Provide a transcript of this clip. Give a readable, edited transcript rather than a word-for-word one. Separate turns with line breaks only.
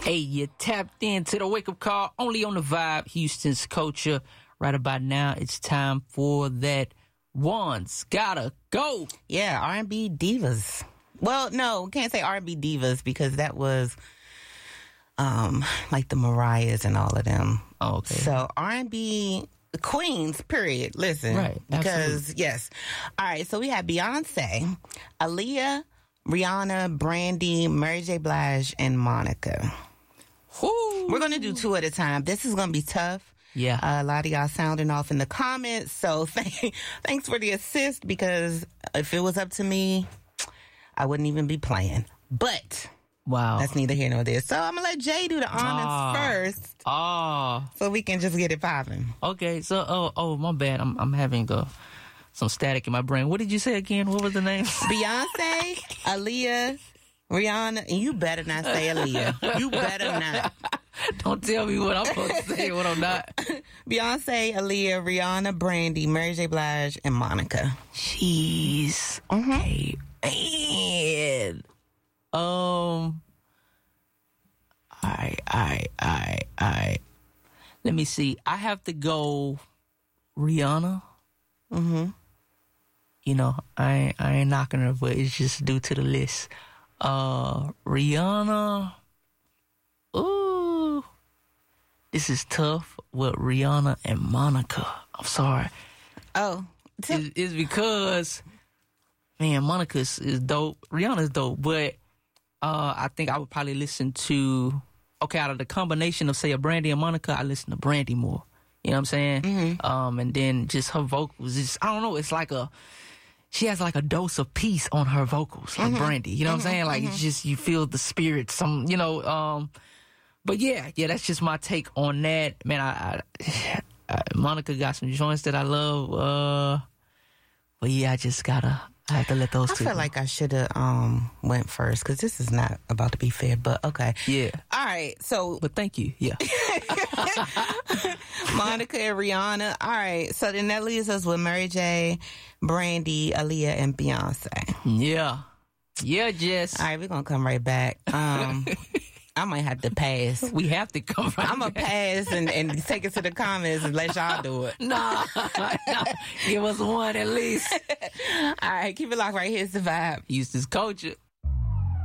Hey, you tapped into the wake-up call only on the Vibe, Houston's culture. Right about now, it's time for that One's Gotta Go.
Yeah, R&B divas. Well, no, can't say R&B divas because that was like the Mariahs and all of them.
Oh, okay.
So R&B queens, period. Listen.
Right,
because,
absolutely.
yes. All right, so we have Beyonce, Aaliyah, Rihanna, Brandy, Mary J. Blige, and Monica.
Woo.
We're going to do two at a time. This is going to be tough.
Yeah.
A lot of y'all sounding off in the comments. So thanks for the assist, because if it was up to me, I wouldn't even be playing. But
Wow.
that's neither here nor there. So I'm going to let Jay do the honors first so we can just get it popping.
Okay. So, my bad. I'm having some static in my brain. What did you say again? What was the name?
Beyonce, Aaliyah, Rihanna, and you better not say Aaliyah. You better not.
Don't tell me what I'm supposed to say and what I'm not.
Beyonce, Aaliyah, Rihanna, Brandy, Mary J. Blige, and Monica.
Jeez. Okay. Man. All right. Let me see. I have to go Rihanna.
Mm-hmm.
You know, I ain't knocking her, but it's just due to the list. Rihanna. Ooh. This is tough with Rihanna and Monica. I'm sorry.
Oh.
It's because, man, Monica is dope. Rihanna's dope, but I think I would probably listen to, out of the combination of, say, a Brandy and Monica, I listen to Brandy more. You know what I'm saying?
Mm-hmm.
And then just her vocals, I don't know, it's like she has like a dose of peace on her vocals, like Brandy. You know what I'm saying? Like, it's just, you feel the spirit, but yeah, that's just my take on that. Man, I Monica got some joints that I love, but yeah, I have to let those two
I feel like I should have went first, because this is not about to be fair, but okay.
Yeah.
All right, so
But thank you, yeah.
Monica and Rihanna. All right, so then that leaves us with Mary J., Brandy, Aaliyah, and Beyonce.
Yeah. Yeah, Jess.
All right, we're going to come right back. I might have to pass.
We have to come right
I'm going to pass and take it to the comments and let y'all do it.
Nah. Give us one at least.
All right, keep it locked right here. It's the Vibe.
Houston's culture.